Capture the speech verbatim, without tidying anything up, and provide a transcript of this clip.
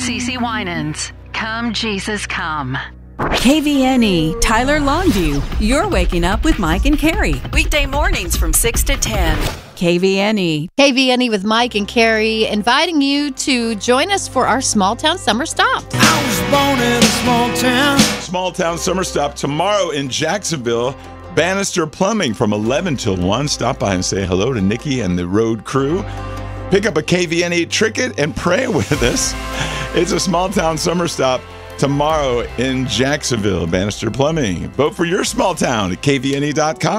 CeCe Winans. Come, Jesus, come. K V N E, Tyler Longview. You're waking up with Mike and Carrie. Weekday mornings from six to ten. K V N E. K V N E with Mike and Carrie, inviting you to join us for our small town summer stop. I was born in a small town. Small town summer stop tomorrow in Jacksonville. Bannister Plumbing from eleven till one. Stop by and say hello to Nikki and the road crew. Pick up a K V N E trinket and pray with us. It's a small town summer stop tomorrow in Jacksonville. Bannister Plumbing. Vote for your small town at K V N E dot com.